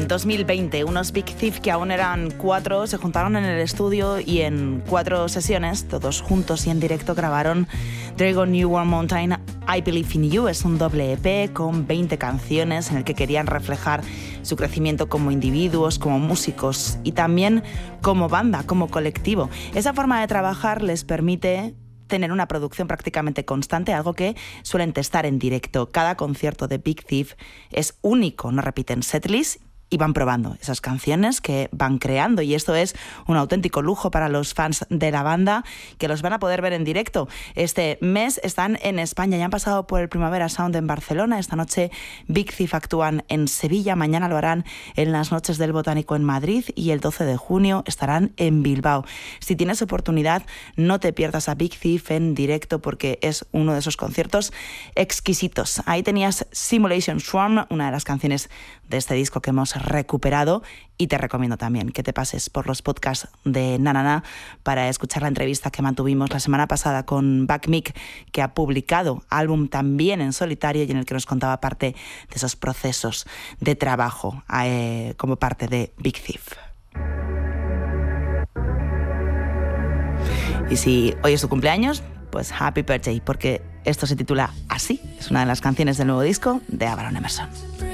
2020, unos Big Thief que aún eran 4 se juntaron en el estudio y en 4 sesiones, todos juntos y en directo, grabaron Dragon New World Mountain, I Believe in You. Es un doble EP con 20 canciones en el que querían reflejar su crecimiento como individuos, como músicos y también como banda, como colectivo. Esa forma de trabajar les permite tener una producción prácticamente constante, algo que suelen testar en directo. Cada concierto de Big Thief es único, no repiten setlist y van probando esas canciones que van creando, y esto es un auténtico lujo para los fans de la banda, que los van a poder ver en directo. Este mes están en España, ya han pasado por el Primavera Sound en Barcelona, esta noche Big Thief actúan en Sevilla, mañana lo harán en las Noches del Botánico en Madrid y el 12 de junio estarán en Bilbao. Si tienes oportunidad, no te pierdas a Big Thief en directo porque es uno de esos conciertos exquisitos. Ahí tenías Simulation Swarm, una de las canciones de este disco que hemos recuperado, y te recomiendo también que te pases por los podcasts de Nanana para escuchar la entrevista que mantuvimos la semana pasada con Back Mick, que ha publicado álbum también en solitario y en el que nos contaba parte de esos procesos de trabajo como parte de Big Thief. Y si hoy es tu cumpleaños, pues happy birthday, porque esto se titula así, es una de las canciones del nuevo disco de Aaron Emerson.